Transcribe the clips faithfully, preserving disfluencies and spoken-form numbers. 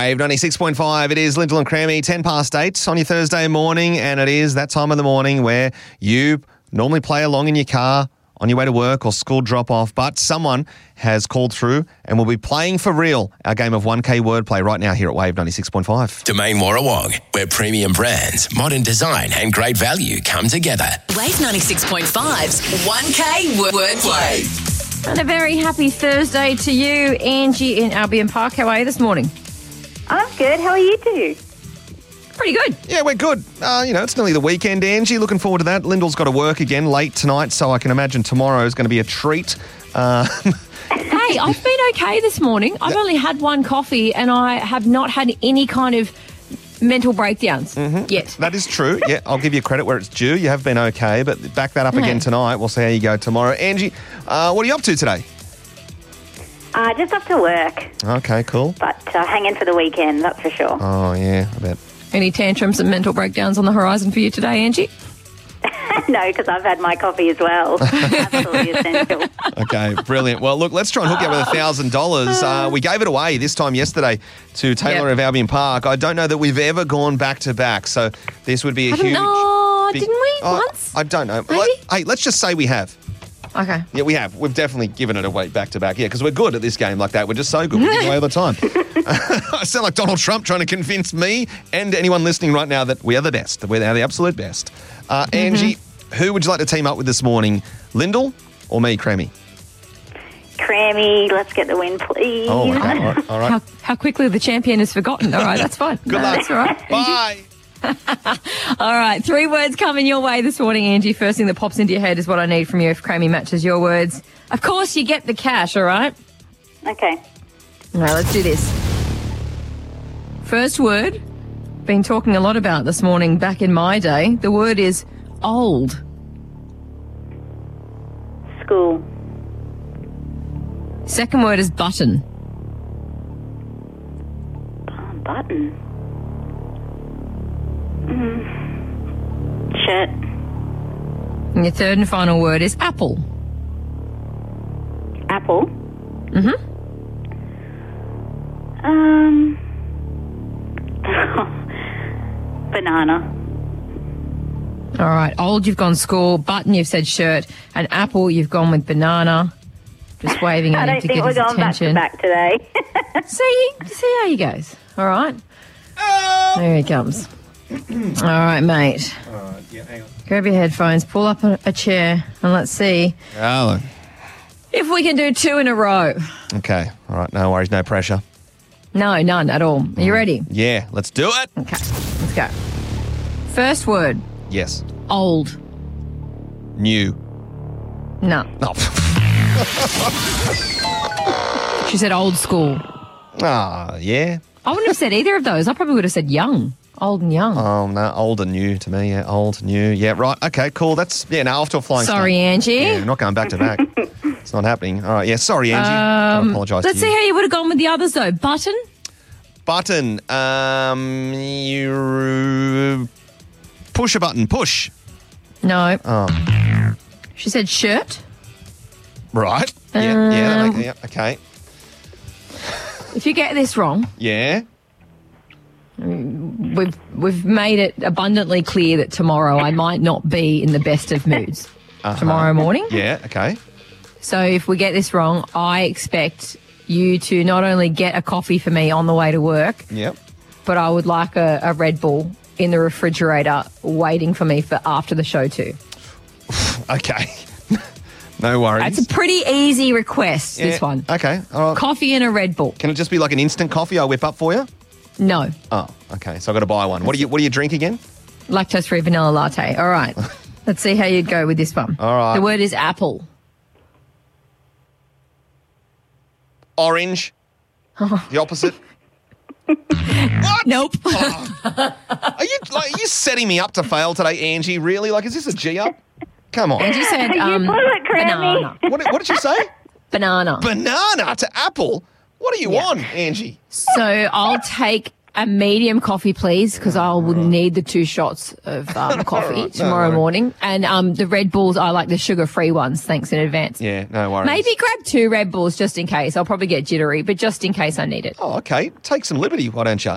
Wave ninety-six point five. It is Lyndall and Crammy, ten past eight on your Thursday morning, and it is that time of the morning where you normally play along in your car on your way to work or school drop-off, but someone has called through and will be playing for real our game of one K wordplay right now here at Wave ninety-six point five. Domain Warrawong, where premium brands, modern design and great value come together. Wave ninety-six point five's one K wordplay. And a very happy Thursday to you, Angie in Albion Park. How are you this morning? I'm good. How are you two? Pretty good. Yeah, we're good. Uh, you know, it's nearly the weekend, Angie. Looking forward to that. Lyndall's got to work again late tonight, so I can imagine tomorrow is going to be a treat. Uh, Hey, I've been okay this morning. I've only had one coffee and I have not had any kind of mental breakdowns yet. that is true. Yeah, I'll give you credit where it's due. You have been okay, but back that up Yeah. again tonight. We'll see how you go tomorrow. Angie, uh, what are you up to today? Uh, just off to work, Okay, cool. but uh, hang in for the weekend, that's for sure. Oh, yeah, I bet. Any tantrums and mental breakdowns on the horizon for you today, Angie? No, because I've had my coffee as well. Absolutely essential. Okay, brilliant. Well, look, let's try and hook you up with one thousand dollars. Uh, we gave it away this time yesterday to Taylor Yep. of Albion Park. I don't know that we've ever gone back-to-back, so this would be a Haven't- huge... oh, big- didn't we Oh, once? I don't know. Maybe? Let- hey, let's just say we have. Okay. Yeah, we have. We've definitely given it away back-to-back. Yeah, because we're good at this game like that. We're just so good. We give it away all the time. I sound like Donald Trump trying to convince me and anyone listening right now that we are the best, that we're the absolute best. Uh, Angie, who would you like to team up with this morning? Lyndall or me, Crammy? Crammy, let's get the win, please. Oh, okay. All right. All right. How, how quickly the champion is forgotten. All right, that's fine. Good No, luck. That's all right. Bye. All right, three words coming your way this morning, Angie. First thing that pops into your head is what I need from you if Crammy matches your words. Of course, you get the cash, all right? Okay. All right, let's do this. First word, been talking a lot about this morning back in my day. The word is old. School. Second word is button. Oh, button. Mm. Shirt. And your third and final word is apple. Apple. Mm-hmm. Um. Banana. All right, old, you've gone school. Button, you've said shirt. And apple, you've gone with banana. Just waving I at him don't to think get we're his going back to attention. back today. See, see how he goes. All right. There he comes. All right, mate. Uh, yeah, hang on. Grab your headphones, pull up a, a chair, and let's see Alan. if we can do two in a row. Okay. All right. No worries. No pressure. No, none at all. Are you ready? Yeah. Let's do it. Okay, let's go. First word, Yes. old. New. No. Oh. She said old school. Ah, yeah. I wouldn't have said either of those. I probably would have said young. Old and young. Oh, no. Old and new to me. Yeah. Old, new. Yeah. Right. Okay. Cool. That's, yeah. Now off to a flying Sorry, start. Angie. Yeah. Not going back to back. It's not happening. All right. Yeah. Sorry, Angie. I apologise to Let's you. see how you would have gone with the others, though. Button? Button. Um, you push a button. Push. No. Oh, She said shirt. right. Yeah. Yeah. that Um, make- yeah. Okay. If you get this wrong, Yeah. we've we've made it abundantly clear that tomorrow I might not be in the best of moods. Tomorrow morning. Yeah. Okay. So if we get this wrong, I expect you to not only get a coffee for me on the way to work, Yep. but I would like a, a Red Bull in the refrigerator waiting for me for after the show too. Okay. No worries. That's a pretty easy request, this Yeah, one. Okay. All right. Coffee and a Red Bull. Can it just be like an instant coffee I whip up for you? No. Oh, okay. So I've got to buy one. What do you What do you drink again? Lactose-free vanilla latte. All right. Let's see how you'd go with this one. All right. The word is apple. Orange. The opposite. Nope. Are you like are you setting me up to fail today, Angie? Really? Like, is this a G up? Come on. Angie said You um, blew it, Crammy. banana. What, what did you say? Banana. Banana to apple. What do you Yeah. want, Angie? So I'll take A medium coffee, please, because I will need the two shots of um, coffee right, tomorrow no morning. And um, the Red Bulls, I like the sugar-free ones. Thanks in advance. Yeah, no worries. Maybe grab two Red Bulls just in case. I'll probably get jittery, but just in case I need it. Oh, okay. Take some liberty, why don't you?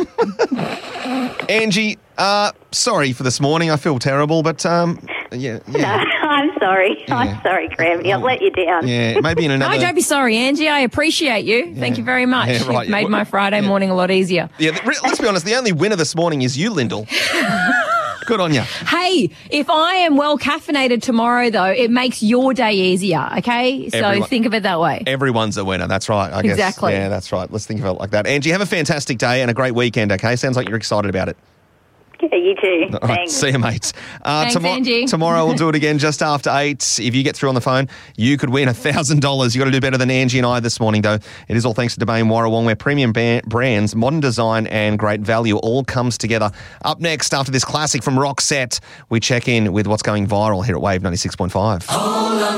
Angie, uh, sorry for this morning. I feel terrible, but um, yeah, yeah. No, I'm sorry. Yeah. I'm sorry, Grammy. I've let you down. Yeah, maybe in another... No, don't be sorry, Angie. I appreciate you. Thank you very much. Yeah, right. You've made Well, my Friday yeah. morning a lot easier. Yeah, the- let's be honest, the only winner this morning is you, Lyndall. Good on you. Hey, if I am well caffeinated tomorrow, though, it makes your day easier, okay? So Everyone- think of it that way. Everyone's a winner. That's right, I guess. Exactly. Yeah, that's right. Let's think of it like that. Angie, have a fantastic day and a great weekend, okay? Sounds like you're excited about it. Yeah, you too. All right, Thanks. see you, mates. Uh, Thanks, Angie. Tomorrow we'll do it again just after eight. If you get through on the phone, you could win one thousand dollars. You've got to do better than Angie and I this morning, though. It is all thanks to Domain Warrawong, where premium ba- brands, modern design and great value all comes together. Up next, after this classic from Roxette, we check in with what's going viral here at Wave ninety-six point five.